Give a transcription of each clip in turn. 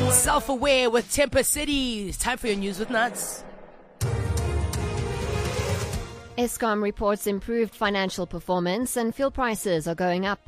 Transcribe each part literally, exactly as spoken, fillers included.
Self-aware with Temper City. Time for your news with Nuts. Eskom reports improved financial performance and fuel prices are going up.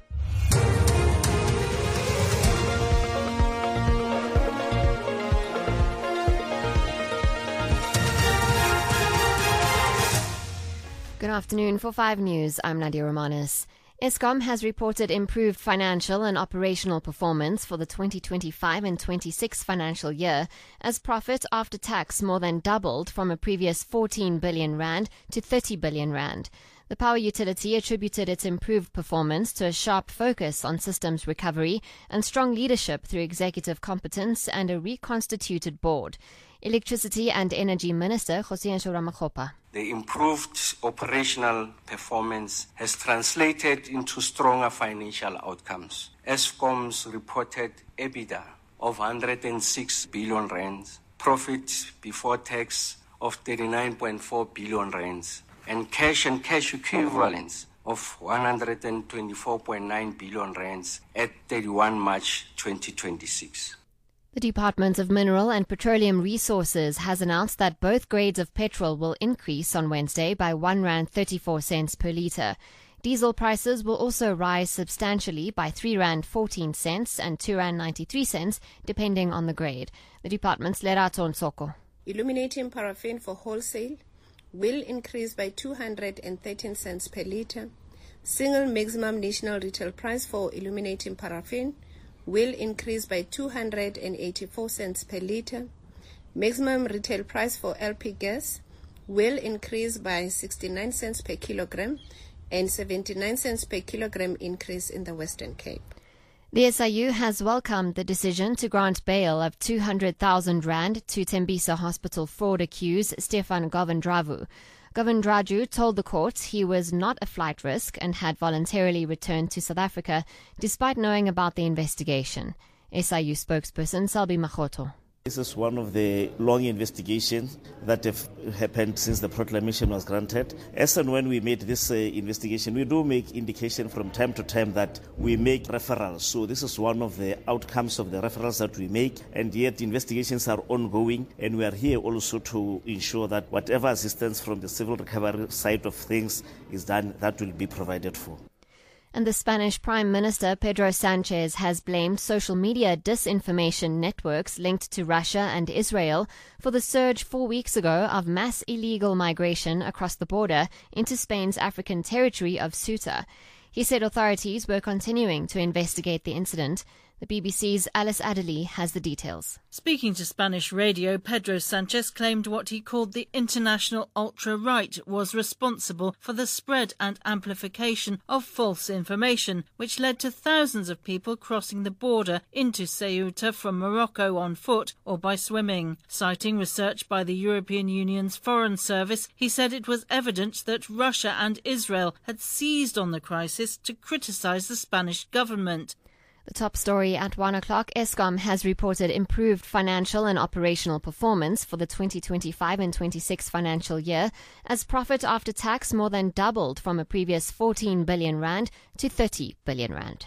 Good afternoon. For five News, I'm Nadia Romanis. Eskom has reported improved financial and operational performance for the twenty twenty-five and twenty-six financial year, as profit after tax more than doubled from a previous fourteen billion rand to thirty billion rand. The power utility attributed its improved performance to a sharp focus on systems recovery and strong leadership through executive competence and a reconstituted board. Electricity and Energy Minister Kgosientsho Ramokgopa. The improved operational performance has translated into stronger financial outcomes. Eskom's reported EBITDA of one hundred six billion rands, profit before tax of thirty-nine point four billion rands, and cash and cash equivalents of one hundred twenty-four point nine billion rands at thirty-first March twenty twenty-six. The Department of Mineral and Petroleum Resources has announced that both grades of petrol will increase on Wednesday by one rand thirty-four cents per litre. Diesel prices will also rise substantially by three rand fourteen cents and two rand ninety-three cents, depending on the grade. The department's Lerato Nsoko. Illuminating paraffin for wholesale will increase by two hundred thirteen cents per litre. Single maximum national retail price for illuminating paraffin will increase by two hundred eighty-four cents per litre. Maximum retail price for L P gas will increase by sixty-nine cents per kilogram and seventy-nine cents per kilogram increase in the Western Cape. The S I U has welcomed the decision to grant bail of two hundred thousand rand to Tembisa Hospital fraud accused Stefan Govindravu. Govindraju told the court he was not a flight risk and had voluntarily returned to South Africa despite knowing about the investigation. S I U spokesperson Selby Magoto. This is one of the long investigations that have happened since the proclamation was granted. As and when we made this uh, investigation, we do make indication from time to time that we make referrals. So this is one of the outcomes of the referrals that we make, and yet investigations are ongoing, and we are here also to ensure that whatever assistance from the civil recovery side of things is done, that will be provided for. And the Spanish Prime Minister Pedro Sanchez has blamed social media disinformation networks linked to Russia and Israel for the surge four weeks ago of mass illegal migration across the border into Spain's African territory of Ceuta. He said authorities were continuing to investigate the incident. The B B C's Alice Adderley has the details. Speaking to Spanish radio, Pedro Sanchez claimed what he called the international ultra-right was responsible for the spread and amplification of false information, which led to thousands of people crossing the border into Ceuta from Morocco on foot or by swimming. Citing research by the European Union's Foreign Service, he said it was evident that Russia and Israel had seized on the crisis to criticize the Spanish government. The top story at one o'clock, Eskom has reported improved financial and operational performance for the twenty twenty-five and twenty-six financial year, as profit after tax more than doubled from a previous fourteen billion rand to thirty billion rand.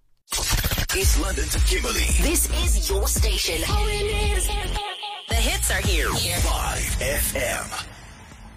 East London to Kimberley. This is your station. The hits are here. five F M.